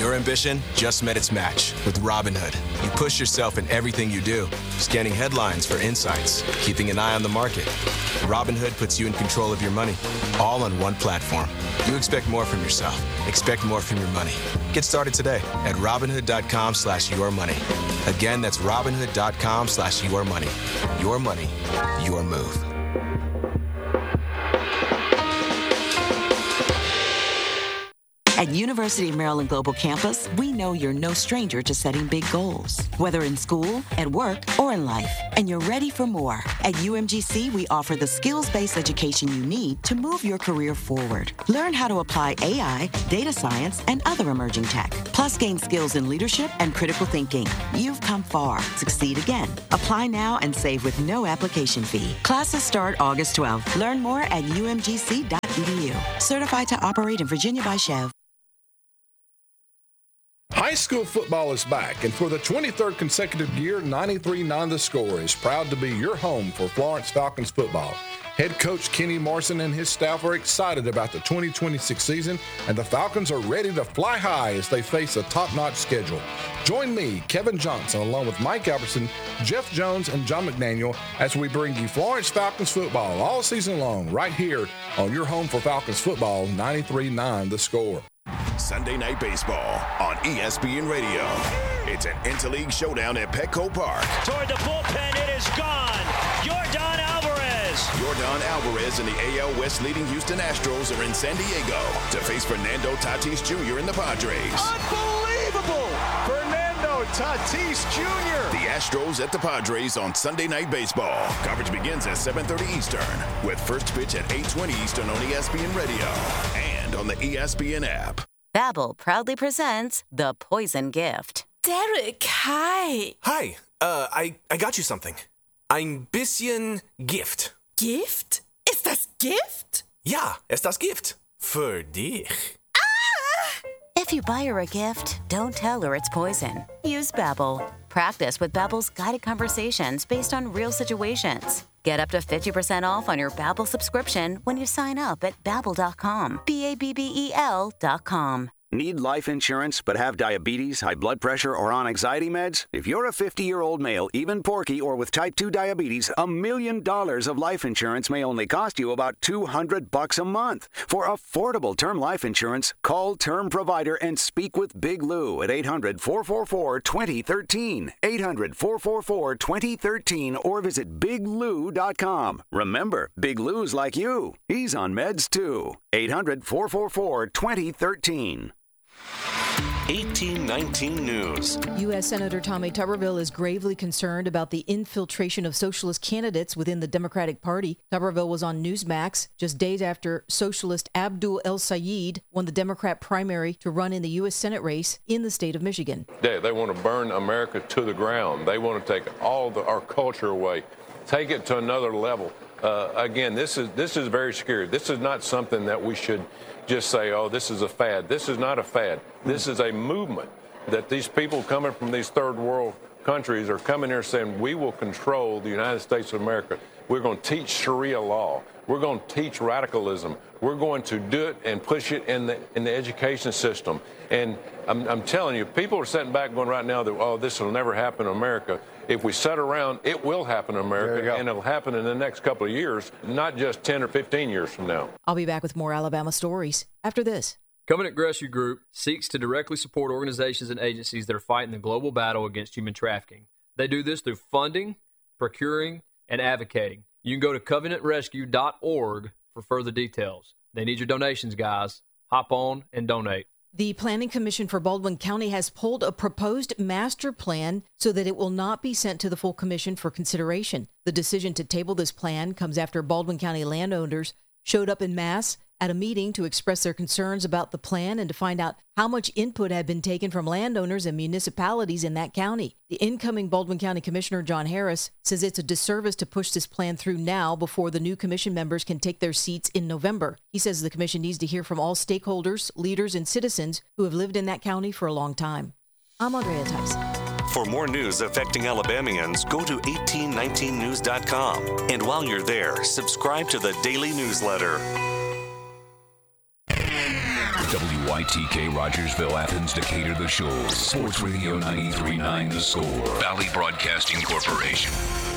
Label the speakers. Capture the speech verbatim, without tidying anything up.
Speaker 1: Your ambition just met its match with Robinhood. You push yourself in everything you do, scanning headlines for insights, keeping an eye on the market. Robinhood puts you in control of your money, all on one platform. You expect more from yourself. Expect more from your money. Get started today at Robinhood.com slash your money. Again, that's Robinhood.com slash your money. Your money, your move.
Speaker 2: At University of Maryland Global Campus, we know you're no stranger to setting big goals, whether in school, at work, or in life, and you're ready for more. At U M G C, we offer the skills-based education you need to move your career forward. Learn how to apply A I, data science, and other emerging tech, plus gain skills in leadership and critical thinking. You've come far. Succeed again. Apply now and save with no application fee. Classes start August twelfth. Learn more at U M G C dot E D U. Certified to operate in Virginia by Chev.
Speaker 3: High school football is back, and for the twenty-third consecutive year, ninety-three point nine The Score is proud to be your home for Florence Falcons football. Head coach Kenny Morrison and his staff are excited about the twenty twenty-six season, and the Falcons are ready to fly high as they face a top-notch schedule. Join me, Kevin Johnson, along with Mike Albertson, Jeff Jones, and John McDaniel as we bring you Florence Falcons football all season long right here on your home for Falcons football, ninety-three point nine The Score.
Speaker 4: Sunday Night Baseball on E S P N Radio. It's an interleague showdown at Petco Park.
Speaker 5: Toward the bullpen, it is gone. Yordan Alvarez.
Speaker 4: Yordan Alvarez and the A L West leading Houston Astros are in San Diego to face Fernando Tatis Junior and the Padres.
Speaker 5: Unbelievable! Fernando Tatis Junior
Speaker 4: The Astros at the Padres on Sunday Night Baseball. Coverage begins at seven thirty Eastern with first pitch at eight twenty Eastern on E S P N Radio and on the E S P N app.
Speaker 6: Babbel proudly presents The Poison Gift.
Speaker 7: Derek, hi.
Speaker 8: Hi, uh, I, I got you something. Ein bisschen Gift.
Speaker 7: Gift? Ist das Gift?
Speaker 8: Ja, ist das Gift. Für dich.
Speaker 6: Ah! If you buy her a gift, don't tell her it's poison. Use Babbel. Practice with Babbel's guided conversations based on real situations. Get up to fifty percent off on your Babbel subscription when you sign up at Babbel dot com. B A B B E L dot com.
Speaker 9: Need life insurance but have diabetes, high blood pressure, or on anxiety meds? If you're a fifty-year-old male, even porky, or with type two diabetes, a million dollars of life insurance may only cost you about two hundred bucks a month. For affordable term life insurance, call Term Provider and speak with Big Lou at eight hundred, four four four, two zero one three, eight hundred, four four four, two zero one three, or visit big lou dot com. Remember, Big Lou's like you. He's on meds too. eight hundred, four four four, two zero one three.
Speaker 10: eighteen nineteen News.
Speaker 11: U S Senator Tommy Tuberville is gravely concerned about the infiltration of socialist candidates within the Democratic Party. Tuberville was on Newsmax just days after socialist Abdul El-Sayed won the Democrat primary to run in the U S Senate race in the state of Michigan.
Speaker 12: They, they want to burn America to the ground. They want to take all the, our culture away, take it to another level. Uh, again, this is this is very scary. This is not something that we should just say, oh, this is a fad. This is not a fad. This is a movement that these people coming from these third world countries are coming here saying, we will control the United States of America. We're going to teach Sharia law. We're going to teach radicalism. We're going to do it and push it in the in the education system. And I'm, I'm telling you, people are sitting back going right now that, oh, this will never happen in America. If we sit around, it will happen in America, and it'll happen in the next couple of years, not just ten or fifteen years from now.
Speaker 11: I'll be back with more Alabama stories after this.
Speaker 13: Covenant Rescue Group seeks to directly support organizations and agencies that are fighting the global battle against human trafficking. They do this through funding, procuring, and advocating. You can go to covenant rescue dot org for further details. They need your donations, guys. Hop on and donate.
Speaker 11: The Planning Commission for Baldwin County has pulled a proposed master plan so that it will not be sent to the full commission for consideration. The decision to table this plan comes after Baldwin County landowners showed up en masse at a meeting to express their concerns about the plan and to find out how much input had been taken from landowners and municipalities in that county. The incoming Baldwin County Commissioner, John Harris, says it's a disservice to push this plan through now before the new commission members can take their seats in November. He says the commission needs to hear from all stakeholders, leaders, and citizens who have lived in that county for a long time. I'm Andrea Tyson.
Speaker 10: For more news affecting Alabamians, go to eighteen nineteen news dot com. And while you're there, subscribe to the daily newsletter.
Speaker 14: W Y T K Rogersville, Athens, Decatur, The Shoals. Sports Radio ninety-three point nine The Score. Valley Broadcasting Corporation.